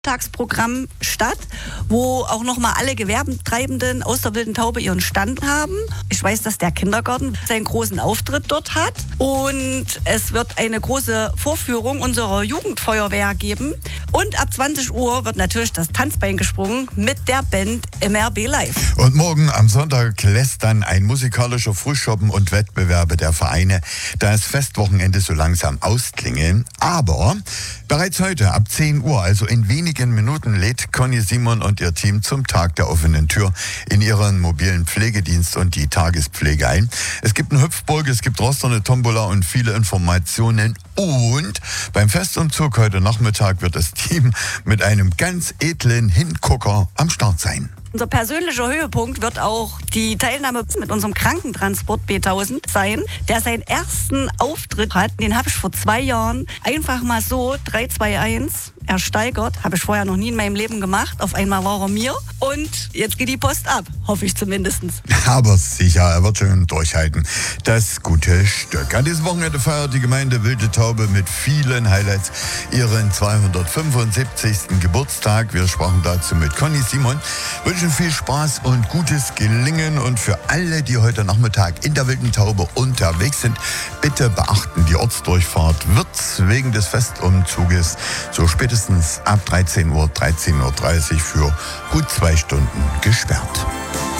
Tagsprogramm statt, wo auch nochmal alle Gewerbetreibenden aus der Wilden Taube ihren Stand haben. Ich weiß, dass der Kindergarten seinen großen Auftritt dort hat und es wird eine große Vorführung unserer Jugendfeuerwehr geben und ab 20 Uhr wird natürlich das Tanzbein gesprungen mit der Band MRB Live. Und morgen am Sonntag lässt dann ein musikalischer Frühschoppen und Wettbewerbe der Vereine das Festwochenende so langsam ausklingeln. Aber bereits heute ab 10 Uhr, also in wenigen Minuten, lädt Conny Simon und ihr Team zum Tag der offenen Tür in ihren mobilen Pflegedienst und die Tagespflege ein. Es gibt eine Hüpfburg, es gibt rosterne Tombola und viele Informationen. Und beim Festumzug heute Nachmittag wird das Team mit einem ganz edlen Hingucker am Start sein. Unser persönlicher Höhepunkt wird auch die Teilnahme mit unserem Krankentransport B1000 sein, der seinen ersten Auftritt hat. Den habe ich vor 2 Jahren einfach mal so 3, 2, 1 ersteigert. Habe ich vorher noch nie in meinem Leben gemacht. Auf einmal war er mir und jetzt geht die Post ab. Hoffe ich zumindest. Aber sicher, er wird schon durchhalten. Das gute Stück. An diesem Wochenende feiert die Gemeinde Wilde Taube mit vielen Highlights ihren 275. Geburtstag. Wir sprachen dazu mit Conny Simon. Wünschen viel Spaß und gutes Gelingen. Und für alle, die heute Nachmittag in der Wilden Taube unterwegs sind, bitte beachten, die Ortsdurchfahrt wird wegen des Festumzuges so spätestens ab 13 Uhr, 13.30 Uhr für gut 2 Stunden gesperrt.